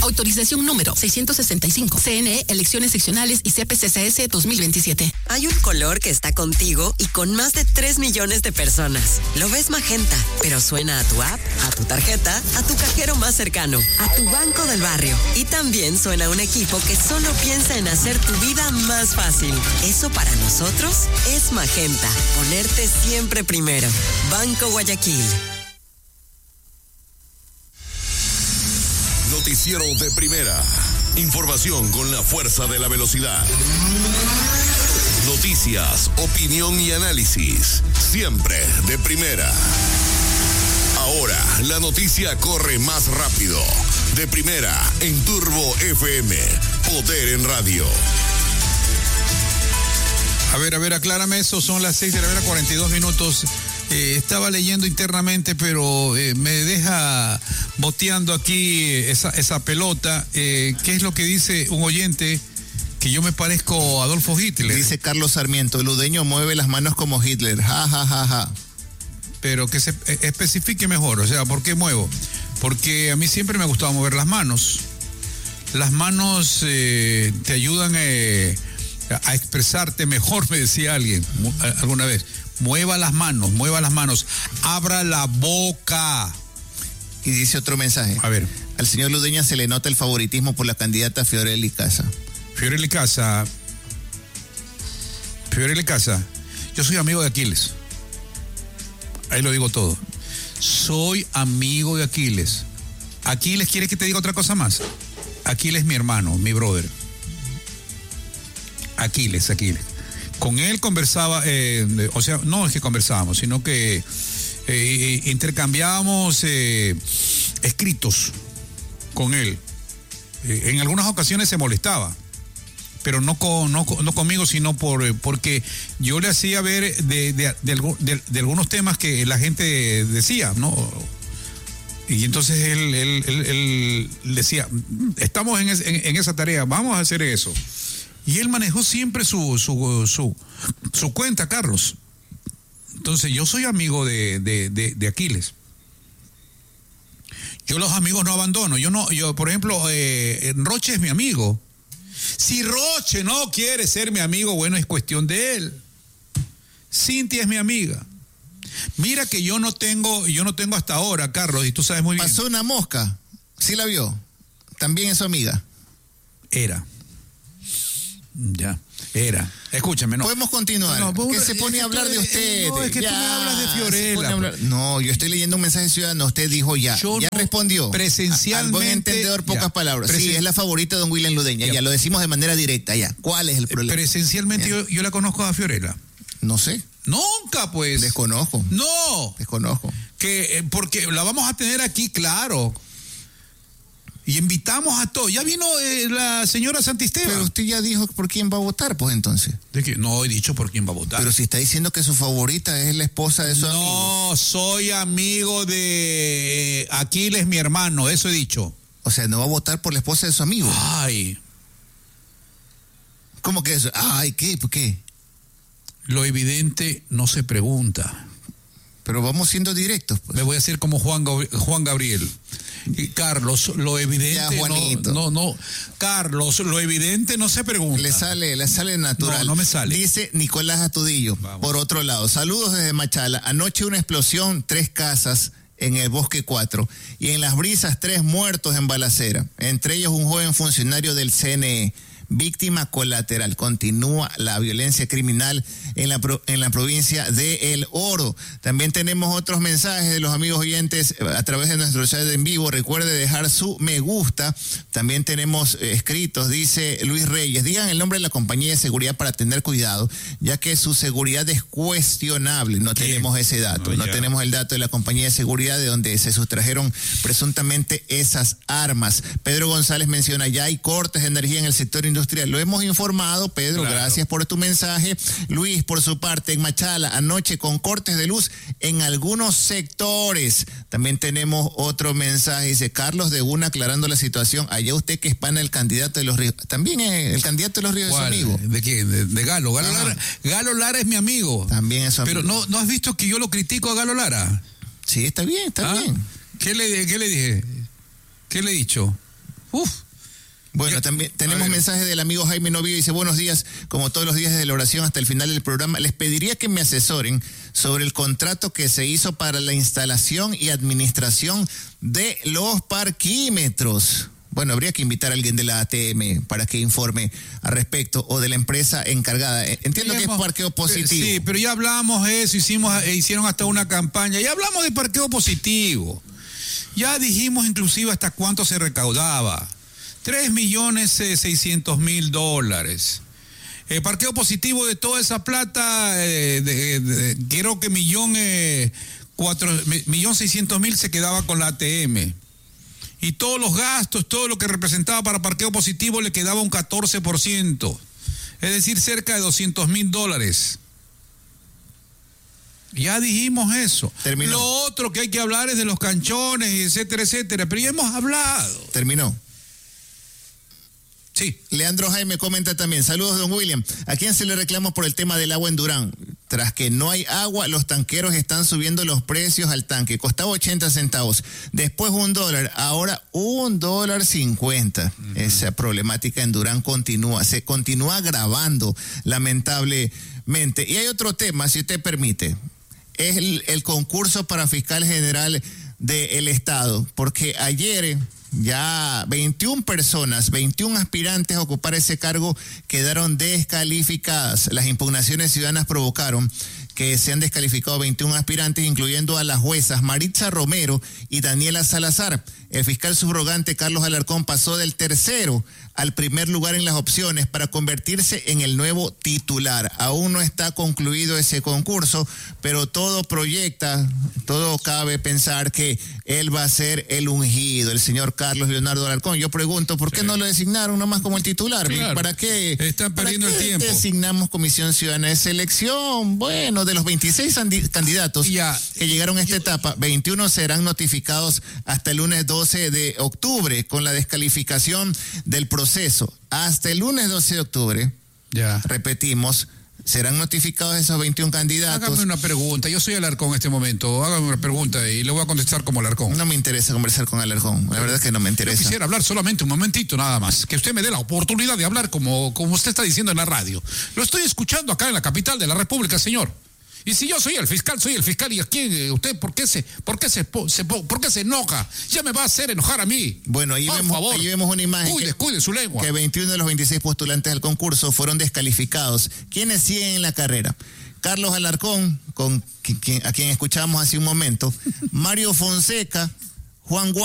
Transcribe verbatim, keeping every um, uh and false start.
Autorización número seiscientos sesenta y cinco. C N E, Elecciones Seccionales y C P C C S dos mil veintisiete. Hay un color que está contigo y con más de tres millones de personas. Lo ves magenta, pero suena a tu app, a tu tarjeta, a tu cajero más cercano, a tu banco del barrio. Y también suena a un equipo que solo piensa en hacer tu vida más fácil. Eso para nosotros es magenta. Ponerte siempre primero. Banco Guayaquil. Noticiero de Primera. Información con la fuerza de la velocidad. Noticias, opinión y análisis. Siempre de primera. Ahora la noticia corre más rápido. De Primera en Turbo F M. Poder en radio. A ver, a ver, aclárame eso. Son las seis de la mañana, cuarenta y dos minutos. Eh, estaba leyendo internamente, pero eh, me deja boteando aquí esa, esa pelota. Eh, ¿Qué es lo que dice un oyente? Que yo me parezco a Adolfo Hitler. Dice Carlos Sarmiento, el ludeño mueve las manos como Hitler. Ja, ja, ja, ja. Pero que se eh, especifique mejor. O sea, ¿por qué muevo? Porque a mí siempre me ha gustado mover las manos. Las manos eh, te ayudan eh, a expresarte mejor, me decía alguien alguna vez. Mueva las manos, mueva las manos, abra la boca. Y dice otro mensaje. A ver. Al señor Ludeña se le nota el favoritismo por la candidata Fiorelli Casa. Fiorelli Casa. Fiorelli Casa. Yo soy amigo de Aquiles. Ahí lo digo todo. Soy amigo de Aquiles. Aquiles, ¿quieres que te diga otra cosa más? Aquiles es mi hermano, mi brother. Aquiles, Aquiles. Con él conversaba, eh, o sea, no es que conversábamos, sino que eh, intercambiábamos eh, escritos con él. Eh, en algunas ocasiones se molestaba, pero no, con, no, no conmigo, sino por porque yo le hacía ver de, de, de, de, de algunos temas que la gente decía, ¿no? Y entonces él, él, él, él decía, estamos en, es, en, en esa tarea, vamos a hacer eso. Y él manejó siempre su, su, su, su cuenta, Carlos. Entonces, yo soy amigo de, de, de, de Aquiles. Yo los amigos no abandono. Yo no, yo, por ejemplo, eh, Roche es mi amigo. Si Roche no quiere ser mi amigo, bueno, es cuestión de él. Cintia es mi amiga. Mira que yo no tengo, yo no tengo hasta ahora, Carlos, y tú sabes muy bien. Pasó una mosca. ¿Sí la vio? También es su amiga. Era. Ya, era. Escúchame, no. Podemos continuar. No, no, que se pone a hablar de usted. No, es que ya, tú me hablas de Fiorella. Hablar... No, yo estoy leyendo un mensaje ciudadano. Usted dijo ya. Yo ya no, respondió. Presencialmente. Al buen entendedor, pocas ya, palabras. Presen... Sí, es la favorita de don William Ludeña. Ya. ya lo decimos de manera directa. Ya. ¿Cuál es el problema? Presencialmente yo, yo la conozco a Fiorella. No sé. Nunca, pues. Desconozco. No. Desconozco. Que eh, porque la vamos a tener aquí, claro. Y invitamos a todos. Ya vino eh, la señora Santisteban. Pero usted ya dijo por quién va a votar, pues entonces. ¿De qué? No he dicho por quién va a votar. Pero si está diciendo que su favorita es la esposa de su no, amigo. No, soy amigo de Aquiles, mi hermano, eso he dicho. O sea, no va a votar por la esposa de su amigo. Ay. ¿Cómo que eso? Ay, ¿qué? ¿Por qué? Lo evidente no se pregunta. Pero vamos siendo directos, pues. Me voy a hacer como Juan, Juan Gabriel. Y Carlos, lo evidente ya, Juanito. no, no, no, Carlos, lo evidente no se pregunta. Le sale, le sale natural. No, no me sale. Dice Nicolás Astudillo, vamos. Por otro lado, saludos desde Machala. Anoche una explosión, tres casas en el Bosque cuatro y en Las Brisas tres muertos en balacera, entre ellos un joven funcionario del C N E. Víctima colateral. Continúa la violencia criminal en la, pro, en la provincia de El Oro. También tenemos otros mensajes de los amigos oyentes a través de nuestro chat en vivo. Recuerde dejar su me gusta. También tenemos eh, escritos, dice Luis Reyes. Digan el nombre de la compañía de seguridad para tener cuidado, ya que su seguridad es cuestionable. No ¿Qué? tenemos ese dato. No, no tenemos el dato de la compañía de seguridad de donde se sustrajeron presuntamente esas armas. Pedro González menciona, ya hay cortes de energía en el sector industrial. Lo hemos informado, Pedro, claro. Gracias por tu mensaje. Luis, por su parte, en Machala, anoche con cortes de luz en algunos sectores. También tenemos otro mensaje, dice Carlos de Una aclarando la situación. Allá usted que es pana el candidato de los Ríos. También es el candidato de los Ríos es su amigo. ¿De qué? De, de Galo. Galo Lara, Galo Lara es mi amigo. También es su amigo. Pero no, ¿no has visto que yo lo critico a Galo Lara? Sí, está bien, está ¿Ah? bien. ¿Qué le, qué le dije? ¿Qué le he dicho? Uf. Bueno, Ya, también tenemos mensajes del amigo Jaime Novillo, dice, buenos días, como todos los días desde la oración hasta el final del programa, les pediría que me asesoren sobre el contrato que se hizo para la instalación y administración de los parquímetros. Bueno, habría que invitar a alguien de la A T M para que informe al respecto, o de la empresa encargada. Entiendo que es parqueo positivo. Sí, pero ya hablamos de eso, hicimos, hicieron hasta una campaña, ya hablamos de parqueo positivo. Ya dijimos inclusive hasta cuánto se recaudaba. tres millones seiscientos mil dólares. El parqueo positivo de toda esa plata, eh, de, de, de, creo que millón, eh, cuatro, millón seiscientos mil se quedaba con la A T M. Y todos los gastos, todo lo que representaba para parqueo positivo le quedaba un catorce por ciento. Es decir, cerca de doscientos mil dólares. Ya dijimos eso. Terminó. Lo otro que hay que hablar es de los canchones, etcétera, etcétera. Pero ya hemos hablado. Terminó. Sí. Leandro Jaime comenta también, saludos don William, ¿a quién se le reclama por el tema del agua en Durán? Tras que no hay agua, los tanqueros están subiendo los precios al tanque, costaba ochenta centavos, después un dólar, ahora un dólar cincuenta. Uh-huh. Esa problemática en Durán continúa, se continúa agravando lamentablemente. Y hay otro tema, si usted permite, es el, el concurso para fiscal general del Estado, porque ayer ya veintiuna personas, veintiún aspirantes a ocupar ese cargo quedaron descalificadas. Las impugnaciones ciudadanas provocaron que se han descalificado veintiún aspirantes, incluyendo a las juezas Maritza Romero y Daniela Salazar. El fiscal subrogante Carlos Alarcón pasó del tercero al primer lugar en las opciones para convertirse en el nuevo titular. Aún no está concluido ese concurso, pero todo proyecta, todo cabe pensar que él va a ser el ungido, el señor Carlos Leonardo Alarcón. Yo pregunto, ¿por qué sí. no lo designaron nomás como el titular? Claro. ¿Para qué? Están perdiendo ¿para qué el tiempo. Designamos Comisión Ciudadana de Selección? Bueno, de los veintiséis candidatos ya. que llegaron a esta Yo... etapa, veintiuno serán notificados hasta el lunes doce de octubre con la descalificación del proceso. Hasta el lunes doce de octubre, ya. repetimos, serán notificados esos veintiún candidatos. Hágame una pregunta, yo soy Alarcón en este momento, hágame una pregunta y le voy a contestar como Alarcón. No me interesa conversar con Alarcón, la verdad es que no me interesa. Yo quisiera hablar solamente un momentito nada más, que usted me dé la oportunidad de hablar como, como usted está diciendo en la radio. Lo estoy escuchando acá en la capital de la República, señor. Y si yo soy el fiscal, soy el fiscal, ¿y a quién? ¿Usted por qué se, por qué se, se, por qué se enoja? Ya me va a hacer enojar a mí. Bueno, ahí, vemos, favor, ahí vemos una imagen. Cuide, que, cuide su lengua. Que veintiuno de los veintiséis postulantes al concurso fueron descalificados. ¿Quiénes siguen en la carrera? Carlos Alarcón, con quien, a quien escuchamos hace un momento, Mario Fonseca, Juan Guardia.